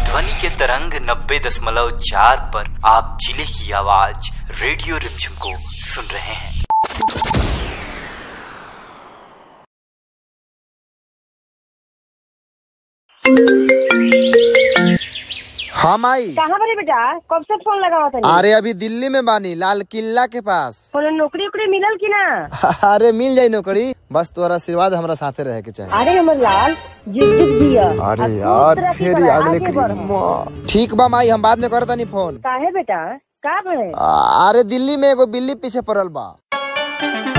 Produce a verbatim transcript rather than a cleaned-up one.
ध्वनि के तरंग नब्बे दशमलव चार पर आप जिले की आवाज रेडियो रिमझिम को सुन रहे हैं। हाँ माई, कहाँ बने बेटा? कब से फोन लगावा था? अरे अभी दिल्ली में बानी, लाल किला के पास। कोनो नौकरी उकरी मिलल की ना? अरे मिल जाई नौकरी, बस तोरा आशीर्वाद हमरा साथे रहे के चाहिए। अरे हमर लाल जिद्द दिया। अरे यार फिर अगले ठीक बा माई, हम बाद में करता नहीं फोन। काहे बेटा? का भले? अरे दिल्ली में एगो बिल्ली पीछे पड़ल बा।